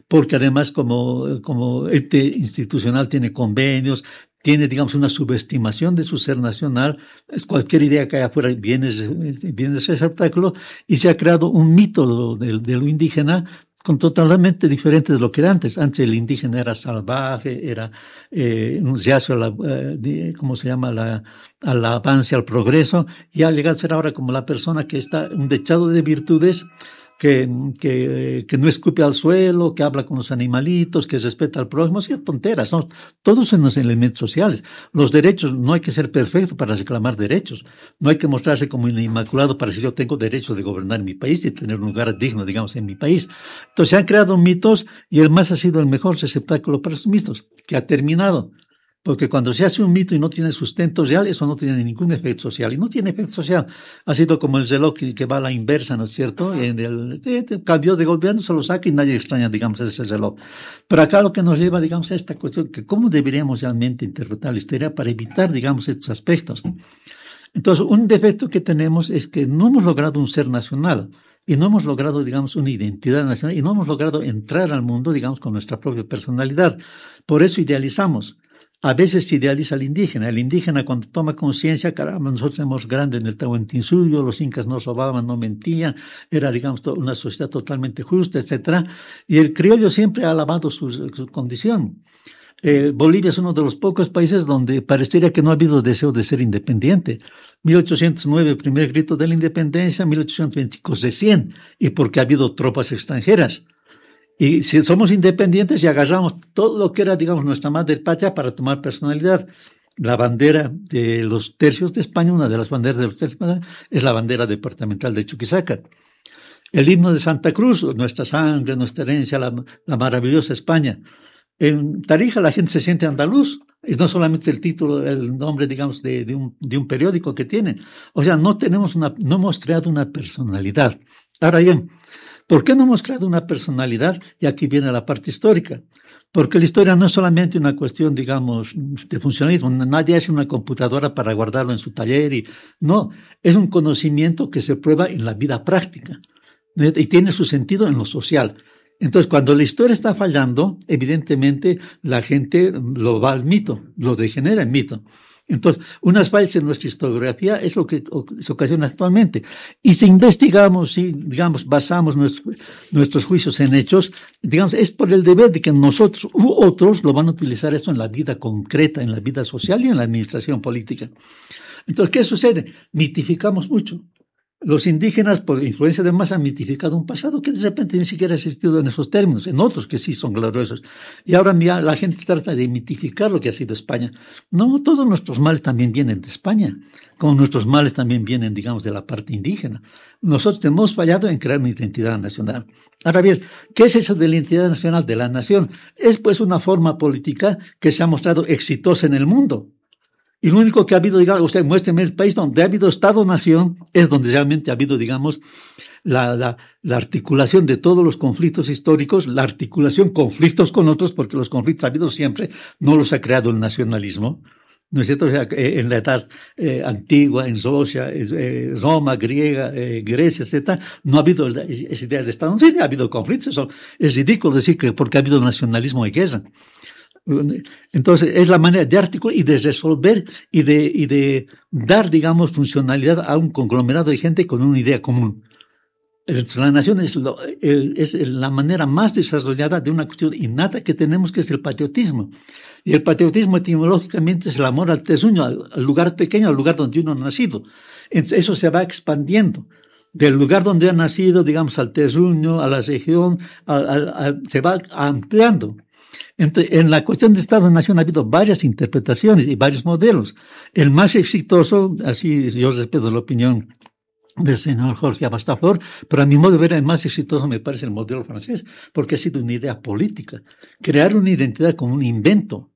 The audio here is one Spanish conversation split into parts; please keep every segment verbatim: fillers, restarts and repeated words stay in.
porque además como, como ente institucional tiene convenios, tiene, digamos, una subestimación de su ser nacional, es cualquier idea que haya afuera viene, viene ese receptáculo, y se ha creado un mito de, de lo indígena con totalmente diferente de lo que era antes. Antes el indígena era salvaje, era eh, un reacio a la, eh, de, ¿cómo se llama?, la, al avance, al progreso, y ha llegado a ser ahora como la persona que está un dechado de virtudes, que, que, que no escupe al suelo, que habla con los animalitos, que respeta al prójimo, sí, tonteras, ¿no? Todos son los elementos sociales. Los derechos, no hay que ser perfecto para reclamar derechos. No hay que mostrarse como un inmaculado para decir yo tengo derecho de gobernar mi país y tener un lugar digno, digamos, en mi país. Entonces se han creado mitos y el MAS ha sido el mejor receptáculo para estos mitos, que ha terminado. Porque cuando se hace un mito y no tiene sustento real, eso no tiene ningún efecto social. Y no tiene efecto social. Ha sido como el reloj que, que va a la inversa, ¿no es cierto? En el, eh, cambió de gobierno, se lo saca y nadie extraña, digamos, ese reloj. Pero acá lo que nos lleva, digamos, a esta cuestión, que cómo deberíamos realmente interpretar la historia para evitar, digamos, estos aspectos. Entonces, un defecto que tenemos es que no hemos logrado un ser nacional. Y no hemos logrado, digamos, una identidad nacional. Y no hemos logrado entrar al mundo, digamos, con nuestra propia personalidad. Por eso idealizamos. A veces se idealiza al indígena. El indígena cuando toma conciencia, caramba, nosotros somos grandes en el Tahuantinsuyo, los incas no robaban, no mentían, era, digamos, una sociedad totalmente justa, etcétera. Y el criollo siempre ha alabado su, su condición. Eh, Bolivia es uno de los pocos países donde parecería que no ha habido deseo de ser independiente. mil ochocientos nueve, primer grito de la independencia, mil ochocientos veinticinco recién, y porque ha habido tropas extranjeras. Y si somos independientes y agarramos todo lo que era, digamos, nuestra madre patria para tomar personalidad. La bandera de los tercios de España, una de las banderas de los tercios de España, es la bandera departamental de Chuquisaca. El himno de Santa Cruz, nuestra sangre, nuestra herencia, la, la maravillosa España. En Tarija la gente se siente andaluz. Y no solamente el título, el nombre, digamos, de, de, un, de un periódico que tienen. O sea, no tenemos una, no hemos creado una personalidad. Ahora bien, ¿por qué no hemos creado una personalidad? Y aquí viene la parte histórica. Porque la historia no es solamente una cuestión, digamos, de funcionalismo. Nadie hace una computadora para guardarlo en su taller. Y, no, es un conocimiento que se prueba en la vida práctica. Y tiene su sentido en lo social. Entonces, cuando la historia está fallando, evidentemente la gente lo va al mito, lo degenera en mito. Entonces, unas fallas en nuestra historiografía es lo que se ocasiona actualmente. Y si investigamos, si, digamos, basamos nuestros, nuestros juicios en hechos, digamos, es por el deber de que nosotros u otros lo van a utilizar esto en la vida concreta, en la vida social y en la administración política. Entonces, ¿qué sucede? Mitificamos mucho. Los indígenas, por influencia de más, han mitificado un pasado que de repente ni siquiera ha existido en esos términos, en otros que sí son gloriosos. Y ahora mira, la gente trata de mitificar lo que ha sido España. No, todos nuestros males también vienen de España, como nuestros males también vienen, digamos, de la parte indígena. Nosotros hemos fallado en crear una identidad nacional. Ahora bien, ¿qué es eso de la identidad nacional de la nación? Es pues una forma política que se ha mostrado exitosa en el mundo. Y lo único que ha habido, digamos, o sea, muéstrame el país donde ha habido Estado-nación, es donde realmente ha habido, digamos, la, la, la articulación de todos los conflictos históricos, la articulación conflictos con otros, porque los conflictos ha habido siempre, no los ha creado el nacionalismo, ¿no es cierto? O sea, en la edad eh, antigua, en Rusia, eh, Roma, griega, eh, Grecia, etcétera, no ha habido esa idea de Estado. No sé, ha habido conflictos, eso es ridículo decir que porque ha habido nacionalismo y guerra. Entonces, es la manera de articular y de resolver y de, y de dar, digamos, funcionalidad a un conglomerado de gente con una idea común. La nación es, lo, es la manera más desarrollada de una cuestión innata que tenemos, que es el patriotismo. Y el patriotismo etimológicamente es el amor al terruño, al, al lugar pequeño, al lugar donde uno ha nacido. Entonces, eso se va expandiendo. Del lugar donde ha nacido, digamos, al terruño, a la región, a, a, a, se va ampliando. Entonces, en la cuestión de Estado-Nación ha habido varias interpretaciones y varios modelos. El más exitoso, así yo respeto la opinión del señor Jorge Abastaflor, pero a mi modo de ver el más exitoso me parece el modelo francés, porque ha sido una idea política. Crear una identidad como un invento.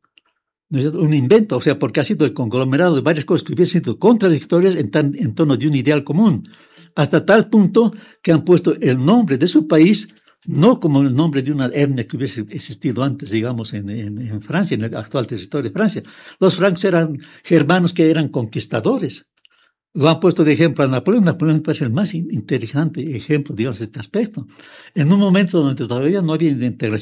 Un invento, o sea, porque ha sido el conglomerado de varias cosas que hubiesen sido contradictorias en, tan, en torno de un ideal común. Hasta tal punto que han puesto el nombre de su país no como el nombre de una etnia que hubiese existido antes, digamos, en, en, en Francia, en el actual territorio de Francia. Los francos eran germanos que eran conquistadores. Lo han puesto de ejemplo a Napoleón. Napoleón me parece el más interesante ejemplo, digamos, de este aspecto. En un momento donde todavía no había integración